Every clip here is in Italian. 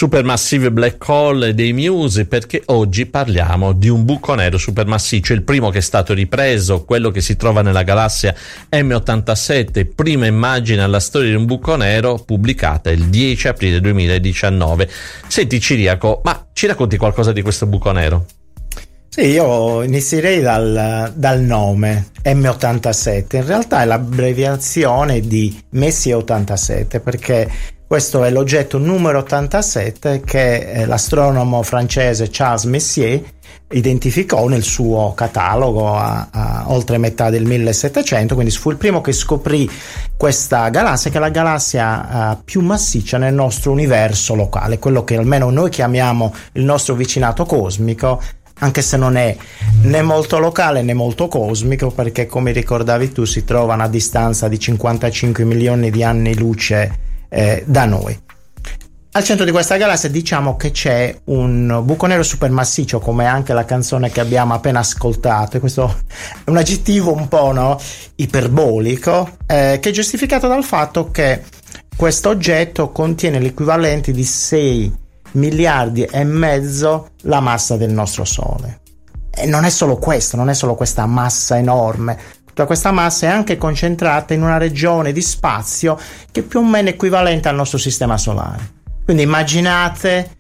Supermassive Black Hole dei Muse, perché oggi parliamo di un buco nero supermassiccio, il primo che è stato ripreso, quello che si trova nella galassia M87, prima immagine alla storia di un buco nero pubblicata il 10 aprile 2019. Senti Ciriaco, ma ci racconti qualcosa di questo buco nero? Sì, io inizierei dal nome M87. In realtà è l'abbreviazione di Messier 87, perché questo è l'oggetto numero 87 che l'astronomo francese Charles Messier identificò nel suo catalogo a oltre metà del 1700, quindi fu il primo che scoprì questa galassia, che è la galassia più massiccia nel nostro universo locale, quello che almeno noi chiamiamo il nostro vicinato cosmico, anche se non è né molto locale né molto cosmico, perché come ricordavi tu si trova a una distanza di 55 milioni di anni luce da noi. Al centro di questa galassia diciamo che c'è un buco nero supermassiccio, come anche la canzone che abbiamo appena ascoltato, e questo è un aggettivo un po' iperbolico, che è giustificato dal fatto che questo oggetto contiene l'equivalente di 6 miliardi e mezzo la massa del nostro Sole. E non è solo questo, non è solo questa massa enorme. Tutta questa massa è anche concentrata in una regione di spazio che è più o meno equivalente al nostro sistema solare. Quindi immaginate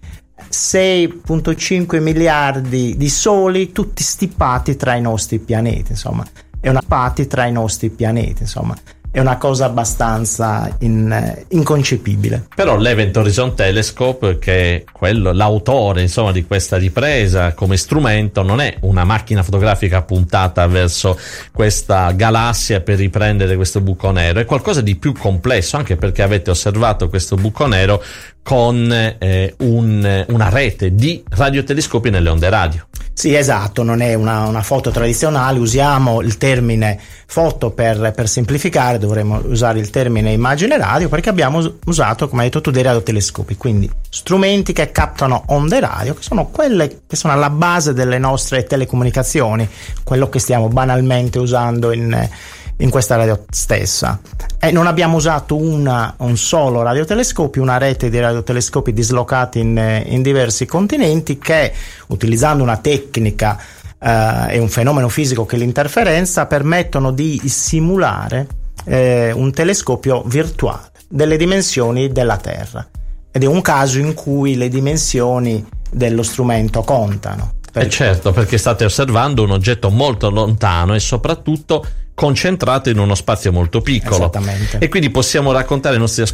6,5 miliardi di soli tutti stippati tra i nostri pianeti, insomma. È una cosa abbastanza inconcepibile. Però l'Event Horizon Telescope, che è l'autore insomma di questa ripresa come strumento, non è una macchina fotografica puntata verso questa galassia per riprendere questo buco nero, è qualcosa di più complesso, anche perché avete osservato questo buco nero con una rete di radiotelescopi nelle onde radio. Sì, esatto, non è una foto tradizionale, usiamo il termine foto per semplificare, dovremmo usare il termine immagine radio, perché abbiamo usato, come hai detto tu, dei radiotelescopi, quindi strumenti che captano onde radio, che sono quelle che sono alla base delle nostre telecomunicazioni, quello che stiamo banalmente usando in questa radio stessa. E non abbiamo usato un solo radiotelescopio, una rete di radiotelescopi dislocati in diversi continenti, che utilizzando una tecnica e un fenomeno fisico che è l'interferenza permettono di simulare un telescopio virtuale delle dimensioni della Terra, ed è un caso in cui le dimensioni dello strumento contano. Certo, perché state osservando un oggetto molto lontano e soprattutto concentrato in uno spazio molto piccolo. Esattamente. E quindi possiamo raccontare ai nostri